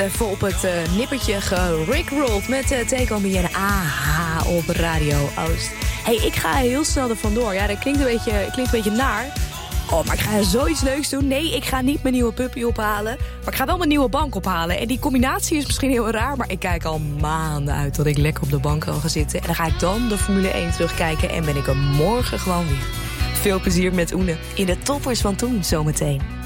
Even op het nippertje gerickrolled met Take On Me en AHA op Radio Oost. Hey, ik ga heel snel er vandoor. Ja, dat klinkt een beetje naar. Oh, maar ik ga zoiets leuks doen. Nee, ik ga niet mijn nieuwe puppy ophalen. Maar ik ga wel mijn nieuwe bank ophalen. En die combinatie is misschien heel raar, maar ik kijk al maanden uit dat ik lekker op de bank kan gaan zitten. En dan ga ik dan de Formule 1 terugkijken en ben ik er morgen gewoon weer. Veel plezier met Oene in de toppers van toen zometeen.